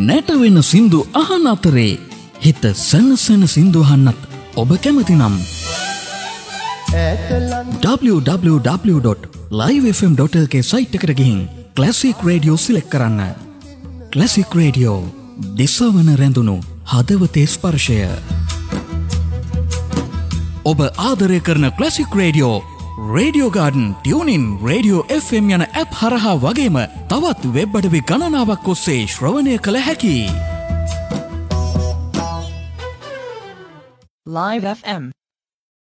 නැටවෙන සින්දු අහන අතරේ හිත සනසන සින්දු අහන්නත් ඔබ කැමති නම් www.livefm.lk සයිට් එකට ගිහින් ක්ලාසික් රේඩියෝ සිලෙක්ට් කරන්න. ක්ලාසික් රේඩියෝ දිසවන රැඳුණු හදවතේ ස්පර්ශය. ඔබ ආදරය කරන classic radio radio garden, tuning, radio FM යන ඇප් හරහා වගේම තවත් වෙබ් අඩවි ගණනාවක් ඔස්සේ ශ්‍රවණය කළ හැකි. Live FM